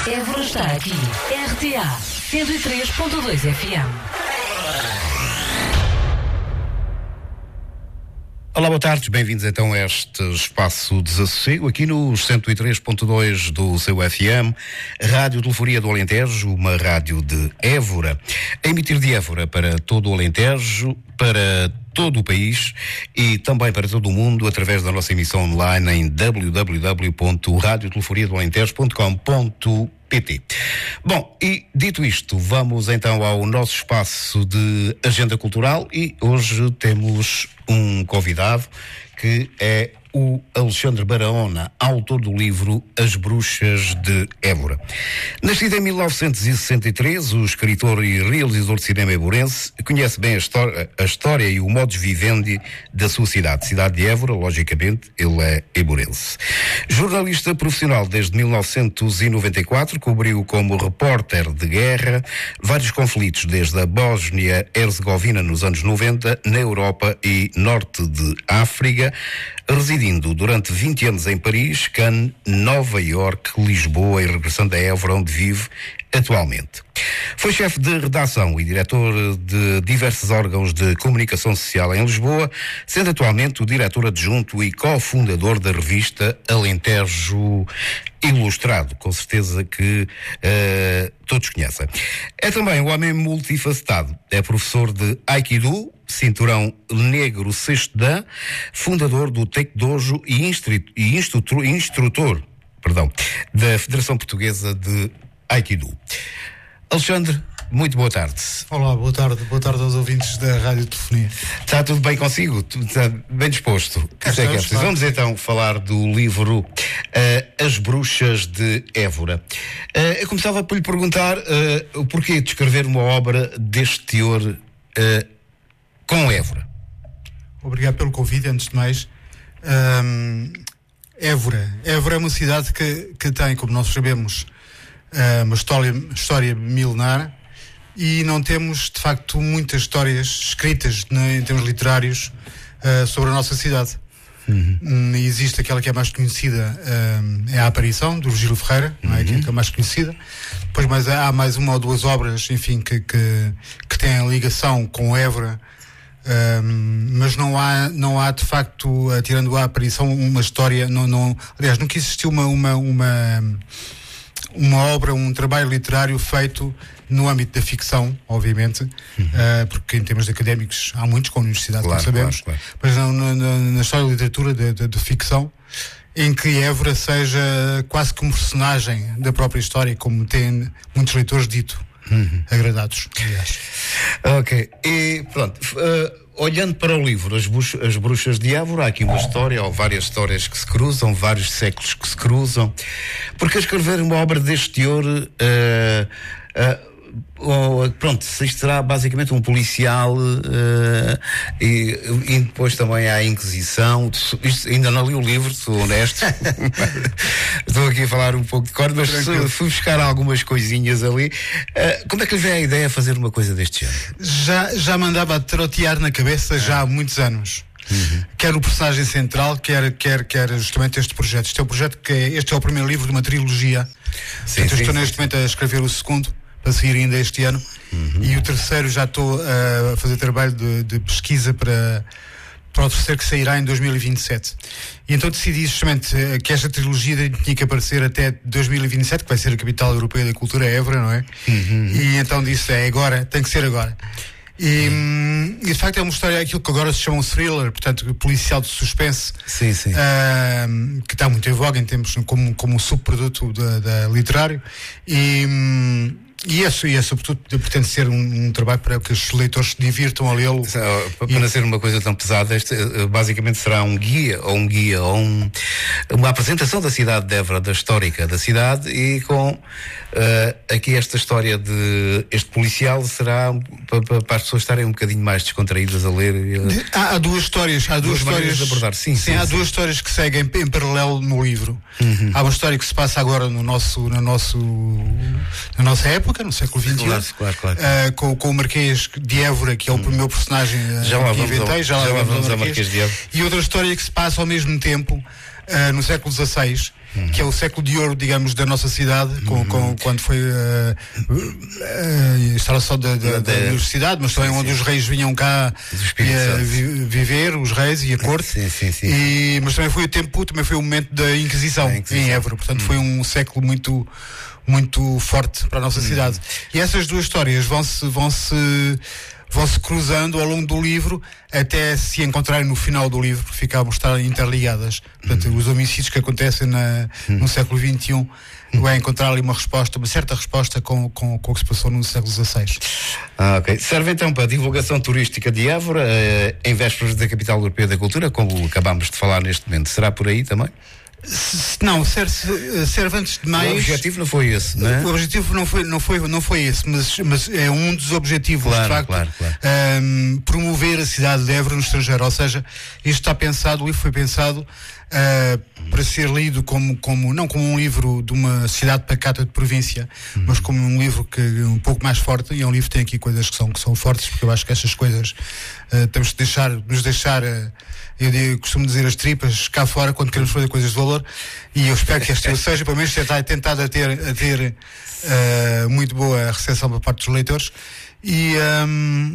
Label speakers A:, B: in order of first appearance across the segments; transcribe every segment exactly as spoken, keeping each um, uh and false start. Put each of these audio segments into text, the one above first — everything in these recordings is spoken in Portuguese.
A: Évora está aqui. R T A cento e três ponto dois F M.
B: Olá, boa tarde, bem-vindos então a este espaço Desassossego, aqui no cento e três ponto dois do seu F M, Rádio Telefonia do Alentejo, uma rádio de Évora, a emitir de Évora para todo o Alentejo, para todo o país e também para todo o mundo através da nossa emissão online em w w w ponto radio telefonia do alentejo ponto com ponto p t. Bom, e dito isto, vamos então ao nosso espaço de agenda cultural e hoje temos um convidado que é o Alexandre Barahona, autor do livro As Bruxas de Évora. Nascido em mil novecentos e sessenta e três, o escritor e realizador de cinema évorense conhece bem a história, a história e o modus vivendi da sua cidade. Cidade de Évora, logicamente, ele é évorense. Jornalista profissional desde mil novecentos e noventa e quatro, cobriu como repórter de guerra vários conflitos desde a Bósnia-Herzegovina nos anos noventa, na Europa e norte de África, residindo durante vinte anos em Paris, Cannes, Nova Iorque, Lisboa e regressando a Évora, onde vive atualmente. Foi chefe de redação e diretor de diversos órgãos de comunicação social em Lisboa, sendo atualmente o diretor adjunto e cofundador da revista Alentejo Ilustrado, com certeza que uh, todos conhecem. É também um homem multifacetado, é professor de Aikido, cinturão negro sexto dan, fundador do Taekwondo e, instru- e instrutor, instrutor perdão, da Federação Portuguesa de Aikido. Alexandre, muito boa tarde.
C: Olá, boa tarde, boa tarde aos ouvintes da Rádio Telefonia.
B: Está tudo bem consigo? Está bem disposto?
C: Cá
B: Isso é que é
C: estamos,
B: preciso.
C: claro.
B: Vamos então falar do livro uh, As Bruxas de Évora. Uh, eu começava por lhe perguntar uh, o porquê de escrever uma obra deste teor uh, com Évora.
C: Obrigado pelo convite, antes de mais. Um, Évora. Évora é uma cidade que, que tem, como nós sabemos, uh, uma história, história milenar e não temos, de facto, muitas histórias escritas, né, em termos literários, uh, sobre a nossa cidade. Uhum. Um, existe aquela que é mais conhecida, um, é a Aparição, do Virgílio Ferreira, não é? Uhum. Que é a mais conhecida. Depois mais, há mais uma ou duas obras, enfim, que, que, que têm ligação com Évora. Um, mas não há, não há de facto, uh, tirando a Aparição, uma história, não, não, aliás, nunca existiu uma, uma, uma, uma obra, um trabalho literário feito no âmbito da ficção, obviamente, uhum. uh, porque em termos académicos há muitos com a universidade,
B: claro,
C: como sabemos,
B: claro, claro.
C: Mas não, na, na, na história da literatura de, de, de ficção, em que Évora seja quase que um personagem da própria história, como têm muitos leitores dito. Uhum. Agradados, aliás.
B: Ok, e pronto, uh, olhando para o livro As, Bruxas, As Bruxas de Évora, há aqui uma história, ou várias histórias que se cruzam, vários séculos que se cruzam, porque escrever uma obra deste teor, uh, uh, Oh, pronto, isto será basicamente um policial uh, e, e depois também há a Inquisição. Isto, ainda não li o livro, sou honesto. Estou aqui a falar um pouco de cor, mas fui buscar algumas coisinhas ali. Uh, como é que lhe veio a ideia de fazer uma coisa deste género?
C: Já, já me andava a trotear na cabeça já há muitos anos. Uhum. Quer o personagem central, quer, quer, quer justamente este projeto. Este é o projeto que é, este é o primeiro livro de uma trilogia.
B: Sim,
C: Portanto,
B: sim,
C: eu estou
B: sim,
C: neste
B: sim.
C: momento a escrever o segundo, para sair ainda este ano, uhum. E o terceiro já estou uh, a fazer trabalho de, de pesquisa para, para o terceiro, que sairá em dois mil e vinte e sete. E então decidi justamente uh, que esta trilogia tinha que aparecer até dois mil e vinte e sete, que vai ser a capital europeia da cultura, Évora, não é? Uhum. E então disse, é agora, tem que ser agora. E, hum, e de facto é uma história, aquilo que agora se chama um thriller, portanto policial de suspense,
B: sim, sim.
C: Uh, que está muito em voga em tempos como, como um subproduto da, da literário. E hum, E é, e é sobretudo, pretende ser um, um trabalho para que os leitores se divirtam a lê-lo.
B: Para não ser uma coisa tão pesada, este basicamente será um guia, ou um guia, ou um, uma apresentação da cidade de Évora, da histórica da cidade, e com uh, aqui esta história de este policial será para, para as pessoas estarem um bocadinho mais descontraídas a ler.
C: De, há, há duas histórias, há duas, duas histórias,
B: de abordar. Sim, sim,
C: sim, há
B: sim.
C: duas histórias que seguem em paralelo no livro.
B: Uhum.
C: Há uma história que se passa agora no nosso, no nosso, na nossa época, no século vinte e um,
B: claro, claro, claro.
C: Uh, com, com o Marquês de Évora, que é o hum. meu personagem uh,
B: já lá
C: que
B: vamos
C: inventei,
B: ao,
C: já lá
B: já
C: vamos
B: vamos
C: ao
B: ao
C: Marquês.
B: Marquês de Évora.
C: E outra história que se passa ao mesmo tempo, uh, no século dezasseis, uhum. que é o século de ouro, digamos, da nossa cidade, com, uhum. com, quando foi uh, a instalação da, da, da universidade, mas também sim, onde sim. os reis vinham cá uh, vi, viver, os reis e a corte.
B: Sim, sim, sim.
C: E, mas também foi o tempo, também foi o momento da Inquisição, a Inquisição. em Évora. Portanto, uhum. foi um século muito, muito forte para a nossa uhum. cidade. E essas duas histórias vão-se vão-se vão-se cruzando ao longo do livro até se encontrarem no final do livro, porque ficam a estar interligadas. Portanto, uhum. os homicídios que acontecem na, uhum. no século vinte e um uhum. vai encontrar ali uma resposta, uma certa resposta com, com, com o que se passou no século dezasseis.
B: Ah, ok. Serve então para a divulgação turística de Évora, eh, em vésperas da Capital Europeia da Cultura, como acabámos de falar neste momento. Será por aí também?
C: Não, serve, serve antes de mais.
B: O objetivo não foi esse, não é?
C: O objetivo não foi, não foi, não foi esse, mas, mas é um dos objetivos,
B: claro,
C: de facto,
B: claro, claro.
C: Um, promover a cidade de Évora no estrangeiro. Ou seja, isto está pensado, o livro foi pensado uh, para ser lido como, como, não como um livro de uma cidade pacata de província, uhum. mas como um livro que um pouco mais forte, e é um livro que tem aqui coisas que são, que são fortes, porque eu acho que estas coisas uh, temos de deixar, nos deixar. Uh, Eu, eu costumo dizer as tripas cá fora quando queremos fazer coisas de valor, e eu espero que este eu seja, pelo menos tentar, tentar a ter, a ter uh, muito boa recepção por parte dos leitores. E, um,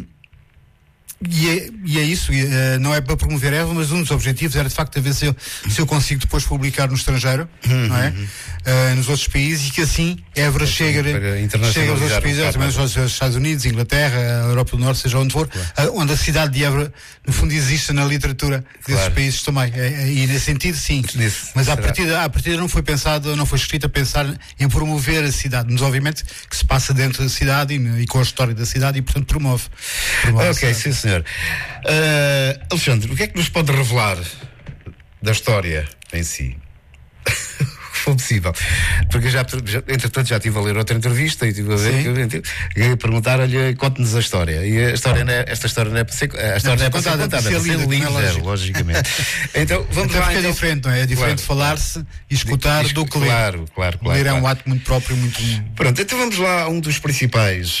C: e, é, e é isso, e, uh, não é para promover Évora, mas um dos objetivos era de facto a ver se eu, se eu consigo depois publicar no estrangeiro, uhum, não é? Uh, nos outros países, e que assim Évora é, chega, chega aos outros países, também aos Estados Unidos, Inglaterra, a Europa do Norte, seja onde for, claro. uh, onde a cidade de Évora no fundo existe na literatura desses claro. países também, é, é, e nesse sentido sim, nesse, mas à partida, à partida não foi pensado, não foi escrito a pensar em promover a cidade, mas obviamente que se passa dentro da cidade e, e com a história da cidade, e portanto promove, promove
B: ok, sim senhor. Uh, Alexandre, o que é que nos pode revelar da história em si? For possível, porque já, já, entretanto já estive a ler outra entrevista e estive a ver que eu perguntar-lhe, conte-nos a história, e a história não é, esta história não é para ser, a história não, não é para ser contada, é para ser lida, logicamente. Então vamos
C: Até
B: lá.
C: Então, é diferente, não é? É diferente claro, falar-se e escutar do que ler.
B: Claro, claro, claro.
C: Ler é
B: claro.
C: um ato muito próprio, muito.
B: Pronto, então vamos lá a um dos principais uh,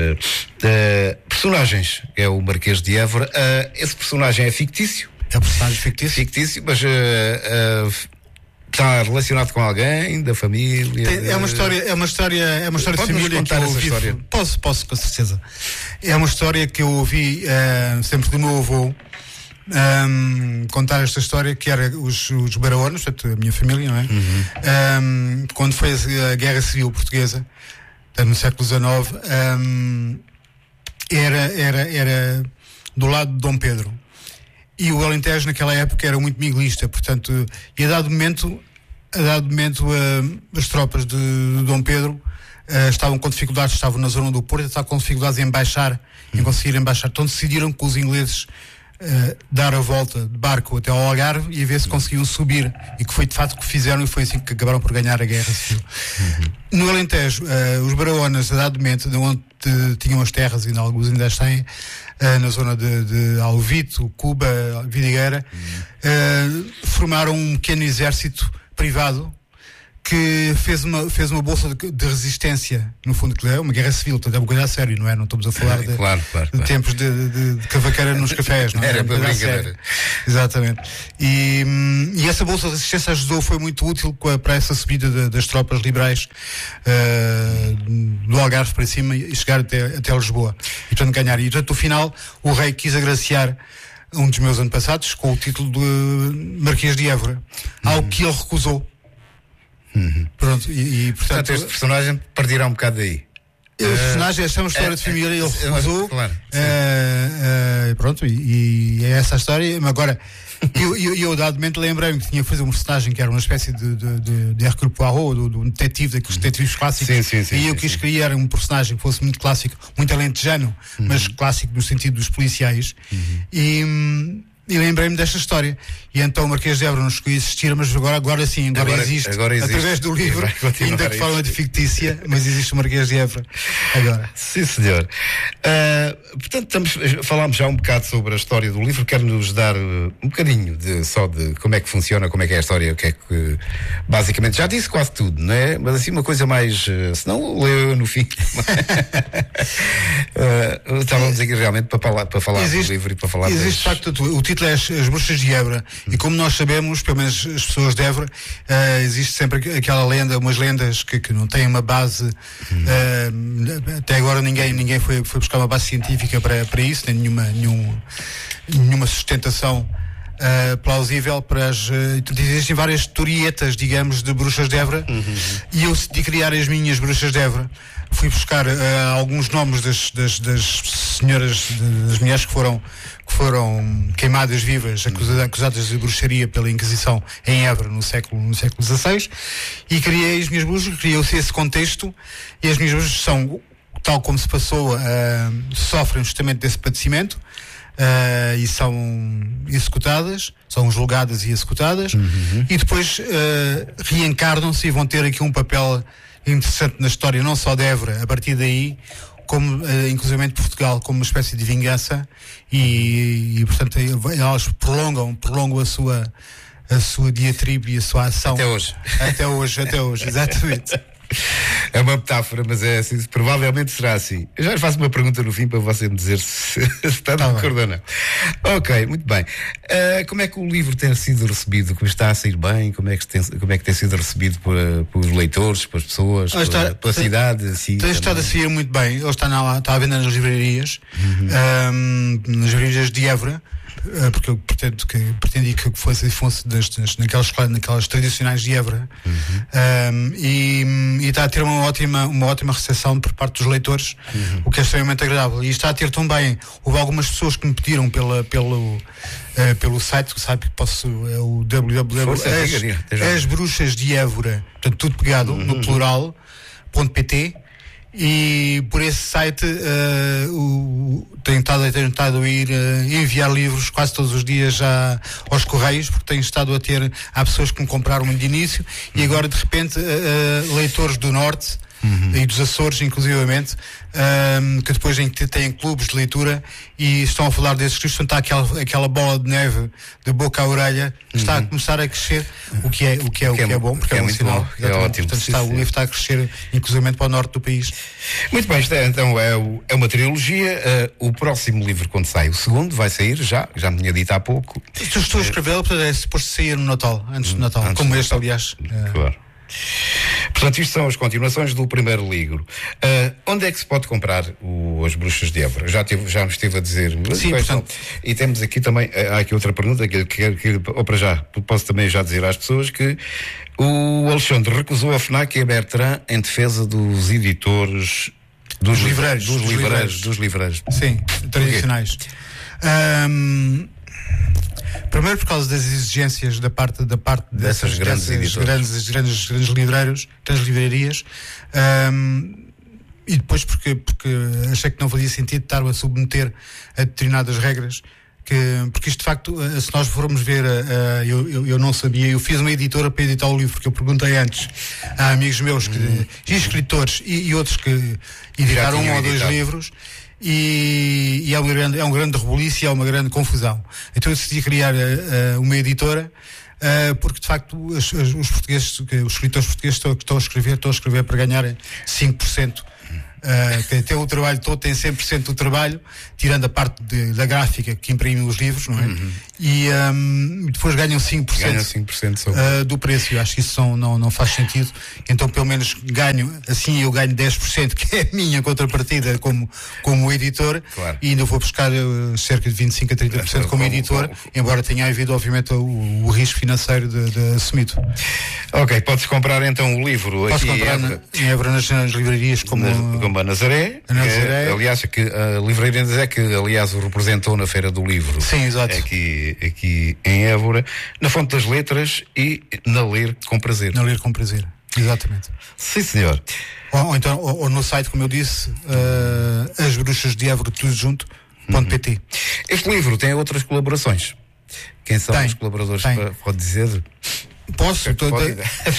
B: uh, personagens, que é o Marquês de Évora. Uh, esse personagem é fictício.
C: É um personagem fictício.
B: Fictício, mas. Uh, uh, Está relacionado com alguém da família?
C: Tem, é uma história, é uma história, é uma história de família que eu ouvi. História? Posso, posso, com certeza. É uma história que eu ouvi uh, sempre do meu avô um, contar esta história, que era os, os Barões, portanto, a minha família, não é? Uhum. Um, quando foi a Guerra Civil Portuguesa, no século dezenove, um, era, era, era do lado de Dom Pedro. E o Alentejo naquela época era muito miguelista, portanto, e a dado momento, a dado momento uh, as tropas de, de Dom Pedro uh, estavam com dificuldades, estavam na zona do Porto, estavam com dificuldades em baixar, em conseguir embaixar. Então decidiram que os ingleses uh, dar a volta de barco até ao Algarve e a ver se conseguiam subir, e que foi de facto o que fizeram, e foi assim que acabaram por ganhar a Guerra Civil. Uhum. No Alentejo, uh, os Barões, a dado momento, de onde uh, tinham as terras, e alguns ainda têm, Uh, na zona de, de Alvito, Cuba, Vidigueira, uhum. uh, formaram um pequeno exército privado que fez uma, fez uma bolsa de, de resistência, no fundo, que é uma guerra civil, portanto é uma coisa a sério, não é? Não estamos a falar de,
B: claro, claro,
C: de
B: claro.
C: tempos de, de, de cavaqueira nos cafés, não é?
B: Era para brincadeira.
C: Exatamente. E, e essa bolsa de resistência ajudou, foi muito útil para essa subida de, das tropas liberais uh, do Algarve para cima e chegar até, até Lisboa. E portanto ganhar. E portanto, no final, o rei quis agraciar um dos meus antepassados com o título de Marquês de Évora, uhum. algo que ele recusou.
B: Uhum.
C: Pronto, e, e portanto,
B: portanto este personagem partirá um bocado daí.
C: O personagem, esta é uma história uh, de família, ele uh, recusou.
B: Claro,
C: uh, uh, pronto, e, e é essa a história. Agora, eu, eu, eu dado momento lembrei-me que tinha feito um personagem que era uma espécie de, de, de, de Hercule Poirot, do, do detetive, daqueles detetives clássicos.
B: Sim, sim, sim,
C: e eu
B: sim,
C: quis
B: sim.
C: criar um personagem que fosse muito clássico, muito alentejano, uhum. mas clássico no sentido dos policiais. Uhum. E. E lembrei-me desta história. E então o Marquês de Évora não chegou a existir, mas agora, agora sim, agora, agora, existe, agora existe, através do livro, ainda de forma de fictícia, mas existe o Marquês de Évora agora.
B: Sim, senhor. Uh, portanto, estamos, falámos já um bocado sobre a história do livro. Quero-nos dar uh, um bocadinho de, só de como é que funciona, como é que é a história, o que é que. Basicamente, já disse quase tudo, não é? Mas assim, uma coisa mais. Uh, se não, leu no fim. uh, estávamos aqui realmente para falar, para falar
C: existe,
B: do livro e para falar
C: Existe,
B: das...
C: de facto, o título título é As, As Bruxas de Évora, e como nós sabemos, pelo menos as pessoas de Évora, uh, existe sempre aquela lenda, umas lendas que, que não têm uma base, uh, até agora ninguém, ninguém foi, foi buscar uma base científica para, para isso, nem nenhuma, nenhum, nenhuma sustentação Uh, plausível para as. Uh, existem várias historietas, digamos, de bruxas de Évora, uhum. e eu decidi criar as minhas bruxas de Évora. Fui buscar uh, alguns nomes das, das, das senhoras, das mulheres que foram, que foram queimadas vivas, acusadas, acusadas de bruxaria pela Inquisição em Évora no século, no século dezasseis, e criei as minhas bruxas, criei esse contexto, e as minhas bruxas são, tal como se passou, uh, sofrem justamente desse padecimento. Uh, e são executadas, são julgadas e executadas, uhum. e depois uh, reencarnam-se e vão ter aqui um papel interessante na história, não só de Évora, a partir daí, como uh, inclusivamente Portugal, como uma espécie de vingança, e, e portanto elas prolongam, prolongam a sua, a sua diatribe e a sua ação.
B: Até hoje.
C: Até hoje, até hoje, exatamente.
B: É uma metáfora, mas é assim, provavelmente será assim. Eu já lhe faço uma pergunta no fim para você me dizer se, se está de acordo ou não. Ok, muito bem. Uh, como é que o livro tem sido recebido? Como está a sair bem? Como é que tem, como é que tem sido recebido por, pelos leitores, pelas pessoas, ah, está, pela, pela tem, cidade? Assim,
C: tem estado a sair muito bem. Ele está, na, está à venda nas livrarias, uhum. um, nas livrarias de Évora. Porque eu pretendo que, pretendi que fosse, fosse destas, naquelas, naquelas tradicionais de Évora, uhum. um, e, e está a ter uma ótima, uma ótima recepção por parte dos leitores, uhum. o que é extremamente agradável. E está a ter também, houve algumas pessoas que me pediram pela, pelo, uh, pelo site, que sabe que posso, é o w w w ponto as bruxas de Évora, portanto tudo pegado, uhum. no plural, ponto pt. E por esse site uh, o, tenho estado, tenho estado a ir uh, enviar livros quase todos os dias já aos correios, porque tenho estado a ter, há pessoas que me compraram de início, uhum. e agora de repente uh, uh, leitores do Norte, uhum. e dos Açores inclusivamente, um, que depois têm clubes de leitura e estão a falar desses livros. Está aquela, aquela bola de neve de boca à orelha, uhum. está a começar a crescer, o que é, o que é, o que é, o que é bom, porque é, é um sinal.
B: É ótimo.
C: Portanto, está, o livro está a crescer inclusivamente para o norte do país.
B: Muito bem, é, então é, é uma trilogia. Uh, o próximo livro, quando sai, o segundo vai sair já, já me tinha dito há pouco.
C: Estou, estou a escrevê-lo, portanto é suposto sair no Natal, antes do Natal, antes como este, Natal. Aliás.
B: Claro. Portanto, isto são as continuações do primeiro livro. Uh, onde é que se pode comprar o, As Bruxas de Évora? Já, tive, já me esteve a dizer.
C: Sim, portanto...
B: E temos aqui também, há aqui outra pergunta que, que, que ou para já, posso também já dizer às pessoas que o Alexandre recusou a FNAC e a Bertrand em defesa dos editores, dos,
C: dos livreiros,
B: dos,
C: dos,
B: livreiros,
C: livreiros.
B: dos livreiros.
C: Sim, tradicionais. Um... Primeiro por causa das exigências da parte, da parte
B: dessas, dessas grandes
C: dessas grandes, grandes, grandes livreiros, grandes livrarias, um, e depois porque, porque achei que não fazia sentido estar a submeter a determinadas regras, que, porque isto de facto, se nós formos ver, uh, eu, eu, eu não sabia, eu fiz uma editora para editar o livro, porque eu perguntei antes a amigos meus, que, hum. e escritores e, e outros que editaram um ou dois livros. E, e é, um grande, é um grande rebuliço e é uma grande confusão. Então eu decidi criar uh, uma editora, uh, porque de facto os, os portugueses, os escritores portugueses estão, estão a escrever, estão a escrever para ganharem cinco por cento. Uh, que tem o trabalho todo, tem cem por cento do trabalho, tirando a parte de, da gráfica que imprime os livros, não é? Uhum. E um, depois ganham cinco por cento,
B: ganham cinco por cento sobre...
C: uh, do preço. Eu acho que isso são, não, não faz sentido. Então, pelo menos ganho, assim eu ganho dez por cento, que é a minha contrapartida como, como editor,
B: claro.
C: E ainda vou buscar uh, cerca de vinte e cinco a trinta por cento como, como editor, como... embora tenha havido, obviamente, o, o risco financeiro de, de assumido.
B: Ok, podes comprar então o livro.
C: Posso
B: aqui
C: comprar
B: Évora,
C: na, em Évora nas, nas livrarias como.
B: Nas, como a Nazaré,
C: a Nazaré.
B: Que, aliás, que a livraria Nazaré, que aliás o representou na Feira do Livro.
C: Sim, exato.
B: Aqui, aqui em Évora, na Fonte das Letras e na Ler com Prazer.
C: Na Ler com Prazer, exatamente.
B: Sim, senhor.
C: Ou, ou então, ou, ou no site, como eu disse, uh, As Bruxas de Évora, tudo junto, ponto pt.
B: Uhum. Este livro tem outras colaborações. Quem são
C: tem,
B: os colaboradores?
C: Tem.
B: Pode dizer?
C: Posso?
B: Pode.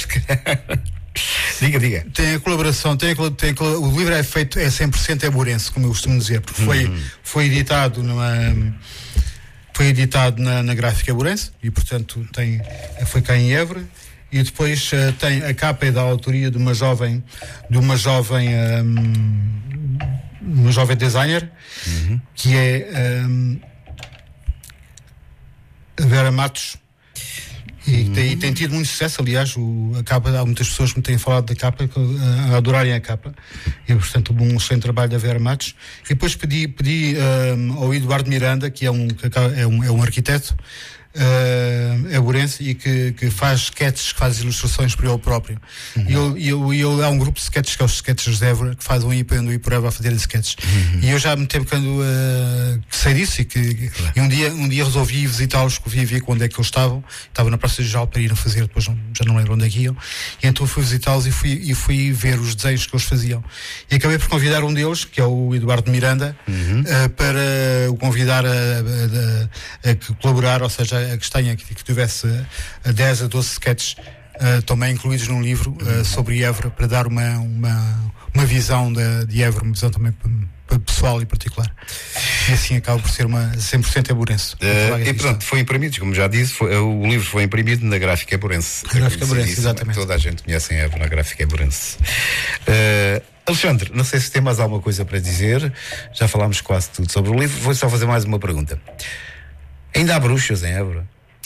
B: Diga, diga.
C: Tem a colaboração, tem, a, tem a, o livro é feito, é cem por cento éborense, como eu costumo dizer, porque foi, uhum. foi editado numa, foi editado na, na Gráfica Éborense e, portanto, tem, foi cá em Évora. E depois uh, tem a capa é da autoria de uma jovem, de uma jovem, um, uma jovem designer, uhum. que é um, a Vera Matos. E tem, tem tido muito sucesso, aliás, o, a capa, há muitas pessoas que me têm falado da capa, a, a adorarem a capa, e portanto um excelente trabalho da Vera Matos. E depois pedi, pedi um, ao Eduardo Miranda, que é um, é um, é um arquiteto, Uh, é burense e que, que faz sketches, que faz ilustrações para ele próprio. Uhum. E ele, ele, ele há um grupo de sketches que é os sketches de Évora, que faz um I P e por Évora a fazer sketches. Uhum. E eu já há muito tempo que, ando, uh, que sei disso e que claro. e um dia, um dia resolvi visitá-los, que vi, vi onde é que eles estavam. Estava na Praça Geral para ir a fazer, depois não, já não lembro onde é que iam. E então fui visitá-los e fui, e fui ver os desenhos que eles faziam. E acabei por convidar um deles, que é o Eduardo Miranda, uhum. uh, para o convidar a, a, a, a colaborar, ou seja, a que tenha, que tivesse dez a doze sketches uh, também incluídos num livro uh, sobre Évora, para dar uma, uma, uma visão de, de Évora, uma visão também pessoal e particular. E assim acaba por ser uma cem por cento évorense.
B: Uh, e pronto, foi imprimido, como já disse, foi, o livro foi imprimido na Gráfica Évorense.
C: Gráfica Évorense, exatamente.
B: Toda a gente conhece em Évora, na Gráfica Évorense. Uh, Alexandre, não sei se tem mais alguma coisa para dizer, já falámos quase tudo sobre o livro, vou só fazer mais uma pergunta. Ainda há bruxas em Évora?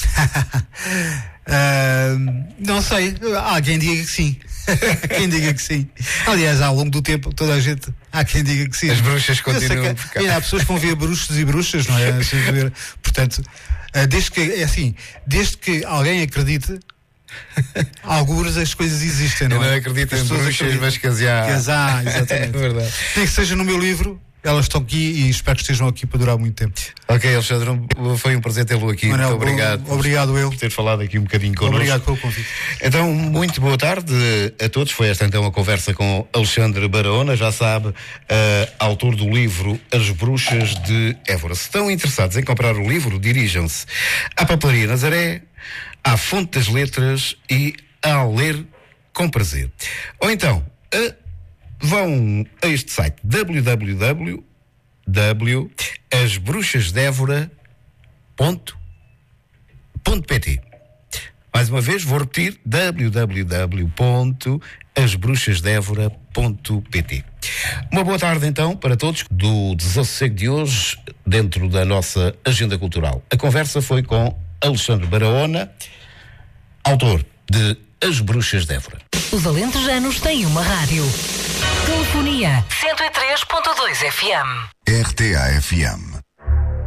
C: uh, não sei, há quem diga que sim. Quem diga que sim. Aliás, ao longo do tempo, toda a gente, há quem diga que sim.
B: As bruxas continuam.
C: Que, há pessoas que vão ver bruxos e bruxas, não é? Portanto, uh, desde que, é assim, desde que alguém acredite, algumas as coisas existem, não é?
B: Eu não acredito em bruxas, mas que as há.
C: Que as há, exatamente.
B: É verdade.
C: Nem que seja no meu livro. Elas estão aqui e espero que estejam aqui para durar muito tempo.
B: Ok, Alexandre, foi um prazer tê-lo aqui.
C: Manel,
B: muito obrigado.
C: Obrigado eu.
B: Por ter falado aqui um bocadinho connosco.
C: Obrigado pelo convite.
B: Então, muito boa tarde a todos. Foi esta então a conversa com Alexandre Barahona, já sabe, uh, autor do livro As Bruxas de Évora. Se estão interessados em comprar o livro, dirijam-se à Papelaria Nazaré, à Fonte das Letras e ao Ler com Prazer. Ou então, a vão a este site w w w ponto as bruxas de évora ponto p t. Mais uma vez, vou repetir, w w w ponto as bruxas de évora ponto p t. Uma boa tarde, então, para todos do Desassossego de hoje, dentro da nossa agenda cultural. A conversa foi com Alexandre Barahona, autor de As Bruxas de Évora.
A: Os alentejanos têm uma rádio. Telefonia cento e três ponto dois F M.
D: R T A F M.